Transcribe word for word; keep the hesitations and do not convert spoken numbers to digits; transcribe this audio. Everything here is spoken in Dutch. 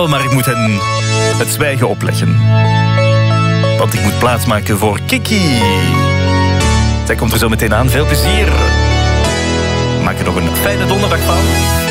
wel, maar ik moet hen het zwijgen opleggen. Want ik moet plaatsmaken voor Kiki. Zij komt er zo meteen aan. Veel plezier. Maak er nog een fijne donderdag van.